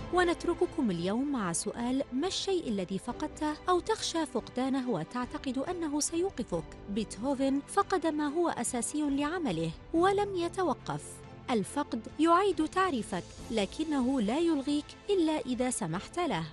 ونترككم اليوم مع سؤال: ما الشيء الذي فقدته أو تخشى فقدانه وتعتقد أنه سيوقفك؟ بيتهوفن فقد ما هو أساسي لعمله ولم يتوقف. الفقد يعيد تعريفك، لكنه لا يلغيك إلا إذا سمحت له.